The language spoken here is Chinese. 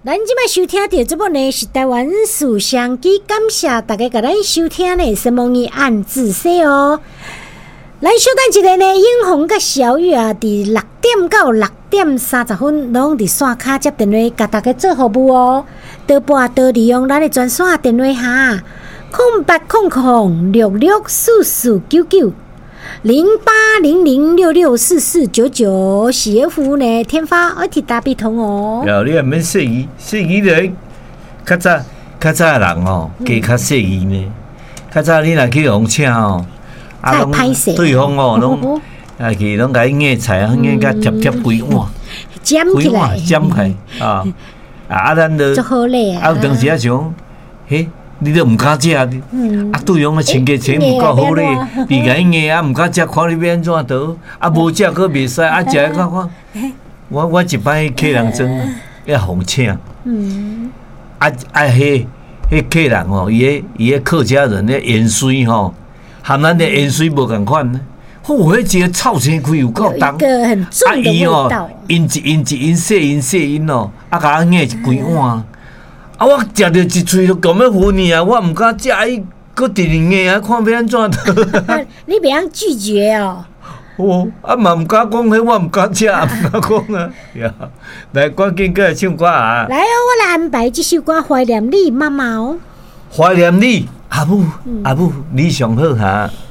咱即摆收听到这部呢是台湾思想机，感谢大家甲咱收听呢，什么伊按字说哦。咱小等一个呢，永红甲小雨啊，伫6点到6点30分，拢伫线卡接电话，甲大家做服务哦。多拨多利用咱的专线电话哈，0800664499。0800664499，企业服务呢，天发而且大笔通哦。 你也免说伊咧，较早的人哦，加较说伊呢。较早你若去用请哦，拢对方哦，拢去拢甲伊硬菜啊，硬甲贴规碗， 尖起来， 咱都足好嘞啊！ 有当时啊想，你都毋敢食，对方啊穿个穿毋够好咧，你甲伊硬啊毋敢食，看你要安怎倒，无食佫袂使，食看，我一摆客人装要红请，迄客人哦，伊个客家人咧盐水吼，含咱的盐水无共款呢。迄一个臭青开有够重， 一个很重的味道。 因细因哦，甲我硬一规碗。我食着一喙就咁要糊你啊！我毋敢食伊，佫直硬啊，看要安怎倒。 你袂晓拒绝哦。 嘛毋敢讲，迄我毋敢食，毋敢讲啊。来，赶紧过来唱歌啊！ 来哦，我来安排这首歌，怀念你妈妈哦。 怀念你，阿母，你上好哈。